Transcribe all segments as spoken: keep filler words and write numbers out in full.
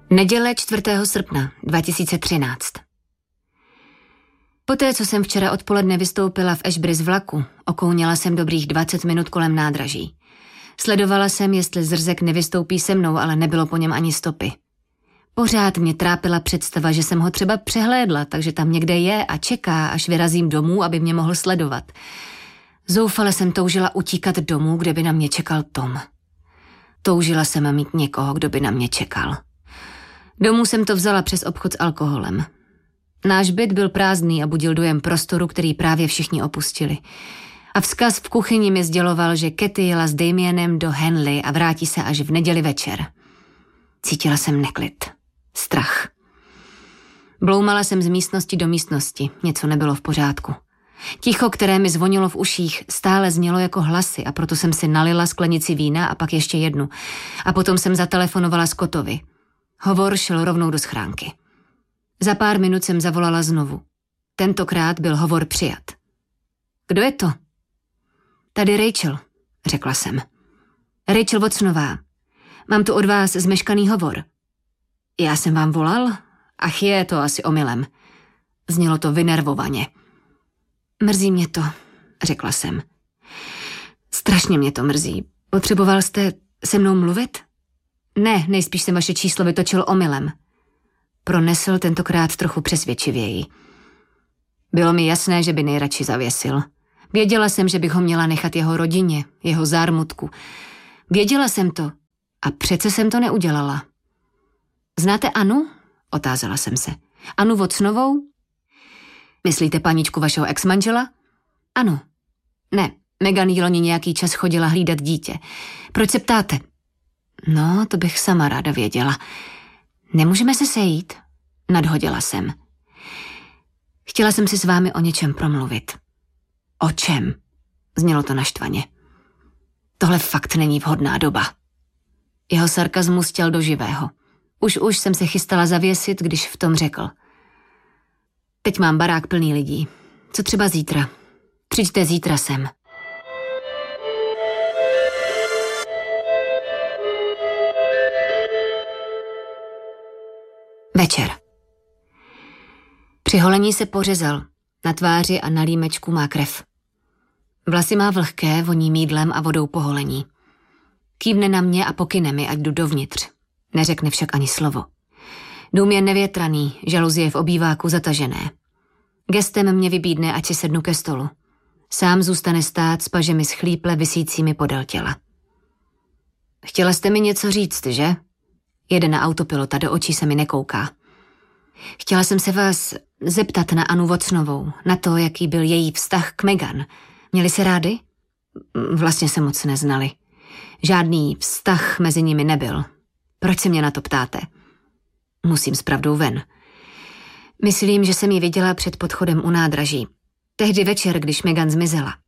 Neděle čtvrtého srpna dva tisíce třináct. Poté, co jsem včera odpoledne vystoupila v Ashbury z vlaku, okouněla jsem dobrých dvacet minut kolem nádraží. Sledovala jsem, jestli zrzek nevystoupí se mnou, ale nebylo po něm ani stopy. Pořád mě trápila představa, že jsem ho třeba přehlédla, takže tam někde je a čeká, až vyrazím domů, aby mě mohl sledovat. Zoufale jsem toužila utíkat domů, kde by na mě čekal Tom. Toužila jsem mít někoho, kdo by na mě čekal. Domů jsem to vzala přes obchod s alkoholem. Náš byt byl prázdný a budil dojem prostoru, který právě všichni opustili. A vzkaz v kuchyni mi sděloval, že Katy jela s Damienem do Henley a vrátí se až v neděli večer. Cítila jsem neklid, strach. Bloumala jsem z místnosti do místnosti, něco nebylo v pořádku. Ticho, které mi zvonilo v uších, stále znělo jako hlasy a proto jsem si nalila sklenici vína a pak ještě jednu. A potom jsem zatelefonovala Scottovi. Hovor šel rovnou do schránky. Za pár minut jsem zavolala znovu. Tentokrát byl hovor přijat. Kdo je to? Tady Rachel, řekla jsem. Rachel Watsonová. Mám tu od vás zmeškaný hovor. Já jsem vám volal? Ach je, to asi omylem. Znělo to vynervovaně. Mrzí mě to, řekla jsem. Strašně mě to mrzí. Potřeboval jste se mnou mluvit? Ne, nejspíš jsem vaše číslo vytočil omylem. Pronesl tentokrát trochu přesvědčivěji. Bylo mi jasné, že by nejradši zavěsil. Věděla jsem, že bych ho měla nechat jeho rodině, jeho zármutku. Věděla jsem to a přece jsem to neudělala. Znáte Anu? Otázala jsem se. Anu Watsonovou? Myslíte paničku vašeho ex-manžela? Ano. Ne, Megan jí loni nějaký čas chodila hlídat dítě. Proč se ptáte? No, to bych sama ráda věděla. Nemůžeme se sejít? Nadhodila jsem. Chtěla jsem si s vámi o něčem promluvit. O čem? Znělo to naštvaně. Tohle fakt není vhodná doba. Jeho sarkazmus chtěl do živého. Už už jsem se chystala zavěsit, když v tom řekl. Teď mám barák plný lidí. Co třeba zítra? Přijďte zítra sem. Večer. Při holení se pořezal. Na tváři a na límečku má krev. Vlasy má vlhké, voní mýdlem a vodou po holení. Kývne na mě a pokyne mi, ať jdu dovnitř. Neřekne však ani slovo. Dům je nevětraný, žaluzie v obýváku zatažené. Gestem mě vybídne, ať si sednu ke stolu. Sám zůstane stát s pažemi schlíple visícími podél těla. Chtěla jste mi něco říct, že? Jede na autopilota, do očí se mi nekouká. Chtěla jsem se vás zeptat na Anu Watsonovou, na to, jaký byl její vztah k Megan. Měli se rádi? Vlastně se moc neznali. Žádný vztah mezi nimi nebyl. Proč se mě na to ptáte? Musím s pravdou ven. Myslím, že jsem ji viděla před podchodem u nádraží. Tehdy večer, když Megan zmizela.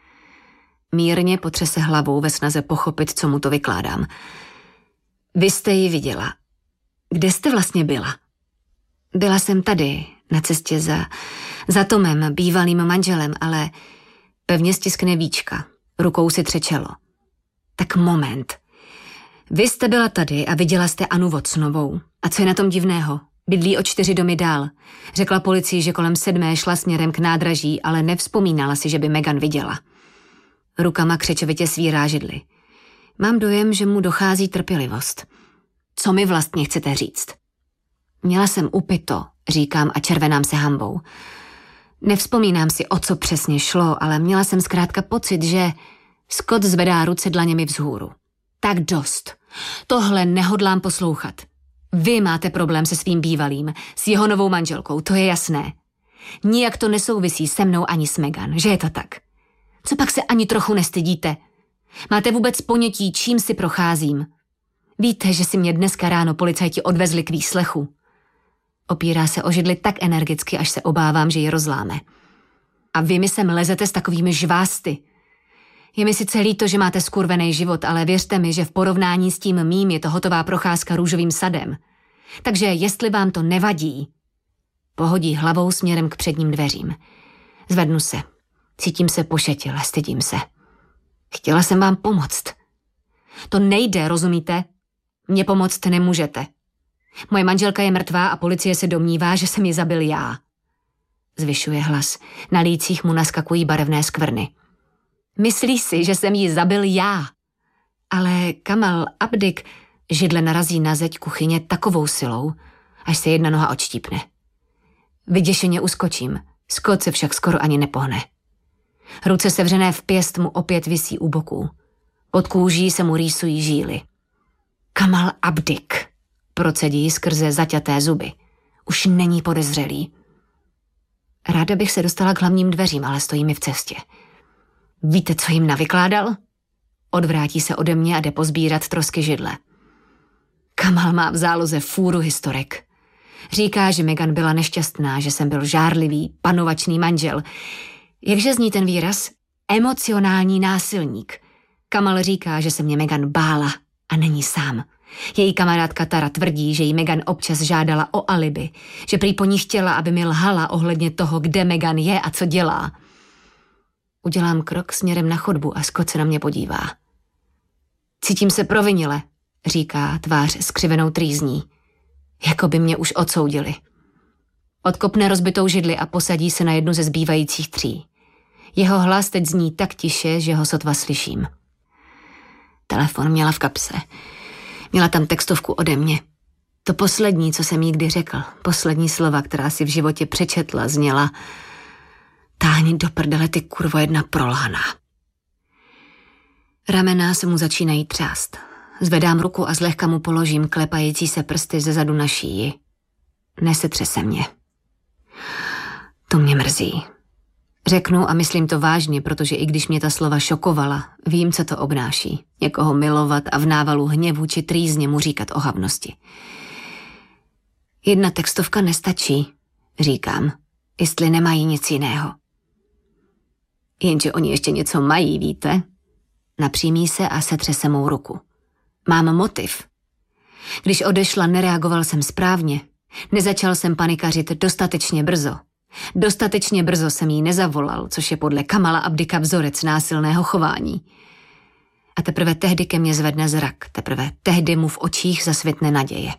Mírně potřese hlavou ve snaze pochopit, co mu to vykládám. Vy jste ji viděla. Kde jste vlastně byla? Byla jsem tady, na cestě za, za Tomem, bývalým manželem, ale pevně stiskne víčka. Rukou si tře čelo. Tak moment. Vy jste byla tady a viděla jste Anu Watsonovou. A co je na tom divného? Bydlí o čtyři domy dál. Řekla policii, že kolem sedmé šla směrem k nádraží, ale nevzpomínala si, že by Megan viděla. Rukama křečovitě svírá židli. Mám dojem, že mu dochází trpělivost. Co mi vlastně chcete říct? Měla jsem upito, říkám a červenám se hanbou. Nevzpomínám si, o co přesně šlo, ale měla jsem zkrátka pocit, že Scott zvedá ruce dlaněmi vzhůru. Tak dost. Tohle nehodlám poslouchat. Vy máte problém se svým bývalým, s jeho novou manželkou, to je jasné. Nijak to nesouvisí se mnou ani s Megan, že je to tak. Co pak se ani trochu nestydíte? Máte vůbec ponětí, čím si procházím? Víte, že si mě dneska ráno policajti odvezli k výslechu. Opírá se o židli tak energicky, až se obávám, že ji rozláme. A vy mi sem lezete s takovými žvásty. Je mi sice líto, že máte skurvený život, ale věřte mi, že v porovnání s tím mým je to hotová procházka růžovým sadem. Takže jestli vám to nevadí... Pohodí hlavou směrem k předním dveřím. Zvednu se. Cítím se pošetile, stydím se. Chtěla jsem vám pomoct. To nejde, rozumíte? Mně pomoct nemůžete. Moje manželka je mrtvá a policie se domnívá, že jsem ji zabil já. Zvyšuje hlas. Na lících mu naskakují barevné skvrny. Myslí si, že jsem ji zabil já. Ale Kamal Abdik židle narazí na zeď kuchyně takovou silou, až se jedna noha odštípne. Vyděšeně uskočím. Scott se však skoro ani nepohne. Ruce sevřené v pěst mu opět visí u boků. Pod kůží se mu rýsují žíly. Kamal Abdik, procedí skrze zaťaté zuby. Už není podezřelý. Ráda bych se dostala k hlavním dveřím, ale stojí mi v cestě. Víte, co jim navykládal? Odvrátí se ode mě a jde pozbírat trosky židle. Kamal má v záloze fůru historek. Říká, že Megan byla nešťastná, že jsem byl žárlivý, panovačný manžel. Jakže zní ten výraz? Emocionální násilník. Kamal říká, že se mě Megan bála a není sám. Její kamarádka Tara tvrdí, že jí Megan občas žádala o alibi, že prý po ní chtěla, aby mi lhala ohledně toho, kde Megan je a co dělá. Udělám krok směrem na chodbu a Scott se na mě podívá. Cítím se provinile, říká tvář skřivenou trýzní. Jako by mě už odsoudili. Odkopne rozbitou židli a posadí se na jednu ze zbývajících tří. Jeho hlas teď zní tak tiše, že ho sotva slyším. Telefon měla v kapse. Měla tam textovku ode mě. To poslední, co jsem jí kdy řekl, poslední slova, která si v životě přečetla, zněla: táhni do prdele, ty kurvo jedna prolhaná. Ramena se mu začínají třást. Zvedám ruku a zlehka mu položím klepající se prsty ze zadu na šíji. Nesetřese mě. To mě mrzí. Řeknu a myslím to vážně, protože i když mě ta slova šokovala, vím, co to obnáší. Někoho milovat a v návalu hněvu či trýzně mu říkat ohavnosti. Jedna textovka nestačí, říkám, jestli nemají nic jiného. Jenže oni ještě něco mají, víte? Napřímí se a setře se mou ruku. Mám motiv. Když odešla, nereagoval jsem správně. Nezačal jsem panikařit dostatečně brzo. Dostatečně brzo jsem jí nezavolal, což je podle Kamala Abdika vzorec násilného chování. A teprve tehdy ke mně zvedne zrak, teprve tehdy mu v očích zasvětne naděje.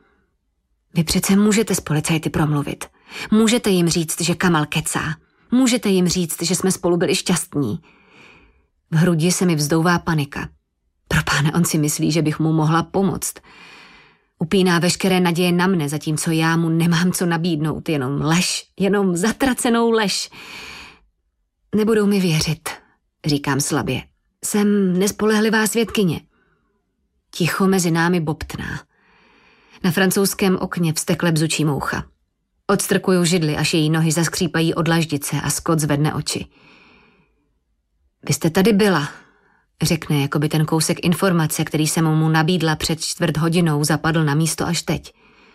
Vy přece můžete s policajty promluvit. Můžete jim říct, že Kamal kecá. Můžete jim říct, že jsme spolu byli šťastní. V hrudi se mi vzdouvá panika. Propáne, on si myslí, že bych mu mohla pomoct. Upíná veškeré naděje na mne, zatímco já mu nemám co nabídnout, jenom lež, jenom zatracenou lež. Nebudou mi věřit, říkám slabě. Jsem nespolehlivá svědkyně. Ticho mezi námi bobtná. Na francouzském okně vztekle bzučí moucha. Odstrkuju židli, až její nohy zaskřípají od laždice a Scott zvedne oči. Vy jste tady byla, řekne, jako by ten kousek informace, který jsem mu nabídla před čtvrt hodinou, zapadl na místo až teď.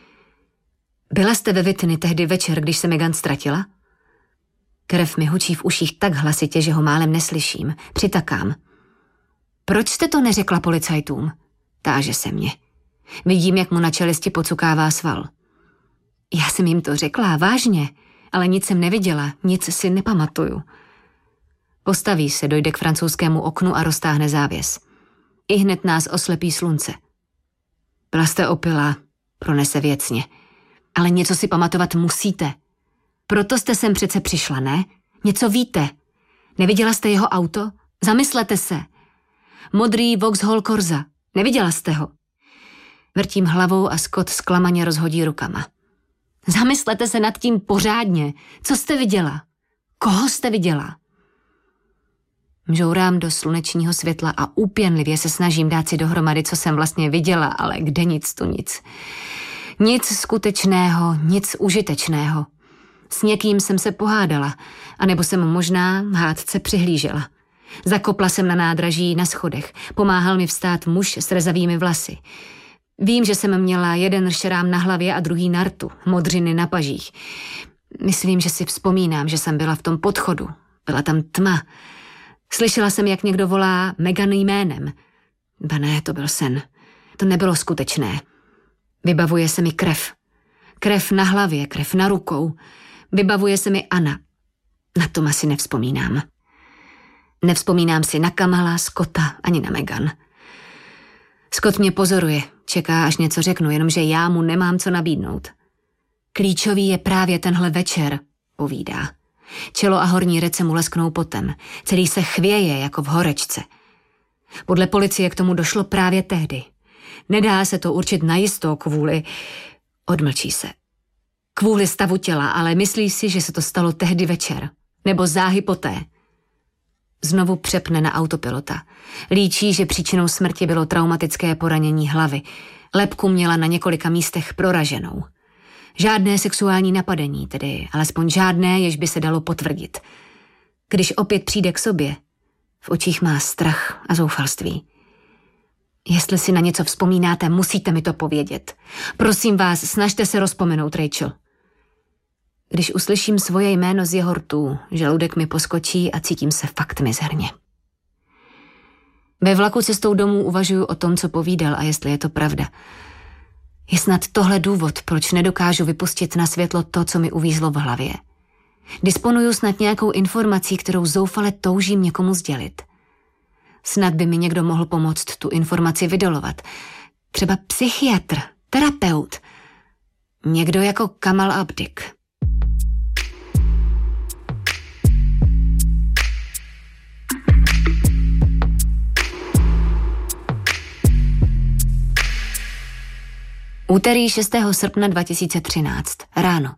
Byla jste ve Whitney tehdy večer, když se Megan ztratila? Krev mi hučí v uších tak hlasitě, že ho málem neslyším. Přitakám. Proč jste to neřekla policajtům? Táže se mě. Vidím, jak mu na čelisti pocukává sval. Já jsem jim to řekla, vážně, ale nic jsem neviděla, nic si nepamatuju. Postaví se, dojde k francouzskému oknu a roztáhne závěs. I hned nás oslepí slunce. Byla jste opilá, pronese věcně. Ale něco si pamatovat musíte. Proto jste sem přece přišla, ne? Něco víte. Neviděla jste jeho auto? Zamyslete se. Modrý Vauxhall Corsa. Neviděla jste ho? Vrtím hlavou a Scott zklamaně rozhodí rukama. Zamyslete se nad tím pořádně. Co jste viděla? Koho jste viděla? Mžourám do slunečního světla a úpěnlivě se snažím dát si dohromady, co jsem vlastně viděla, ale kde nic tu nic. Nic skutečného, nic užitečného. S někým jsem se pohádala, anebo jsem možná hádce přihlížela. Zakopla jsem na nádraží na schodech, pomáhal mi vstát muž s rezavými vlasy. Vím, že jsem měla jeden šrám na hlavě a druhý na rtu, modřiny na pažích. Myslím, že si vzpomínám, že jsem byla v tom podchodu. Byla tam tma. Slyšela jsem, jak někdo volá Megan jménem. Ba ne, to byl sen. To nebylo skutečné. Vybavuje se mi krev. Krev na hlavě, krev na rukou. Vybavuje se mi Anna. Na tom asi nevzpomínám. Nevzpomínám si na Kamala, Scotta ani na Megan. Scott mě pozoruje, Čeká, až něco řeknu, jenomže já mu nemám co nabídnout. Klíčový je právě tenhle večer, povídá. Čelo a horní rece mu lesknou potem. Celý se chvěje jako v horečce. Podle policie k tomu došlo právě tehdy. Nedá se to určit najisto kvůli... Odmlčí se. Kvůli stavu těla, ale myslí si, že se to stalo tehdy večer. Nebo záhy poté. Znovu přepne na autopilota. Líčí, že příčinou smrti bylo traumatické poranění hlavy. Lebku měla na několika místech proraženou. Žádné sexuální napadení, tedy alespoň žádné, jež by se dalo potvrdit. Když opět přijde k sobě, v očích má strach a zoufalství. Jestli si na něco vzpomínáte, musíte mi to povědět. Prosím vás, snažte se rozpomenout, Rachel. Když uslyším svoje jméno z jeho rtů, žaludek mi poskočí a cítím se fakt mizerně. Ve vlaku cestou domů uvažuju o tom, co povídal a jestli je to pravda. Je snad tohle důvod, proč nedokážu vypustit na světlo to, co mi uvízlo v hlavě. Disponuju snad nějakou informací, kterou zoufale toužím někomu sdělit. Snad by mi někdo mohl pomoct tu informaci vydolovat. Třeba psychiatr, terapeut. Někdo jako Kamal Abdik. Úterý šestého srpna dva tisíce třináct. Ráno.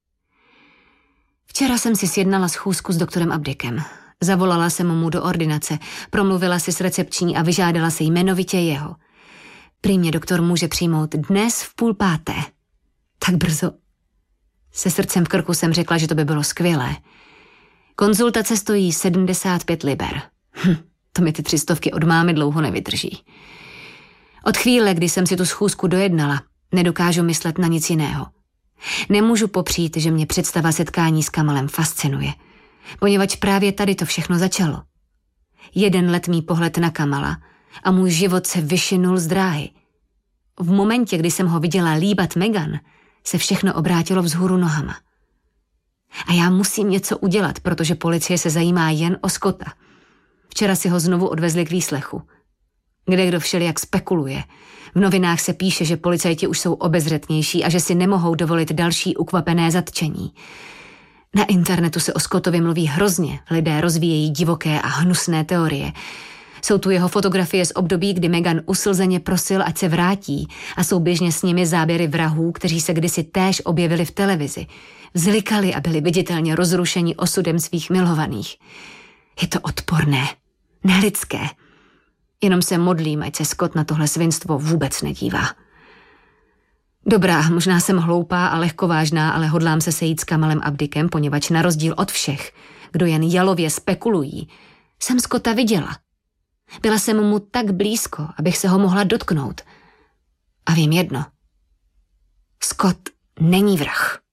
Včera jsem si sjednala schůzku s doktorem Abdikem. Zavolala jsem mu do ordinace, promluvila si s recepční a vyžádala se jmenovitě jeho. Prý mě doktor může přijmout dnes v půl páté. Tak brzo. Se srdcem v krku jsem řekla, že to by bylo skvělé. Konzultace stojí sedmdesát pět liber. Hm, to mi ty tři stovky od mámy dlouho nevydrží. Od chvíle, kdy jsem si tu schůzku dojednala, nedokážu myslet na nic jiného. Nemůžu popřít, že mě představa setkání s Kamalem fascinuje, poněvadž právě tady to všechno začalo. Jeden letmý pohled na Kamala a můj život se vyšinul z dráhy. V momentě, kdy jsem ho viděla líbat Megan, se všechno obrátilo vzhůru nohama. A já musím něco udělat, protože policie se zajímá jen o Scotta. Včera si ho znovu odvezli k výslechu. Kde kdo všelijak spekuluje. V novinách se píše, že policajti už jsou obezřetnější a že si nemohou dovolit další ukvapené zatčení. Na internetu se o Scottovi mluví hrozně, lidé rozvíjejí divoké a hnusné teorie. Jsou tu jeho fotografie z období, kdy Megan uslzeně prosil, ať se vrátí, a souběžně s nimi záběry vrahů, kteří se kdysi též objevili v televizi. Vzlikali a byli viditelně rozrušeni osudem svých milovaných. Je to odporné, nelidské. Jenom se modlím, ať se Scott na tohle svinstvo vůbec nedívá. Dobrá, možná jsem hloupá a lehkovážná, ale hodlám se sejít s Kamalem Abdikem, poněvadž na rozdíl od všech, kdo jen jalově spekulují, jsem Scotta viděla. Byla jsem mu tak blízko, abych se ho mohla dotknout. A vím jedno. Scott není vrah.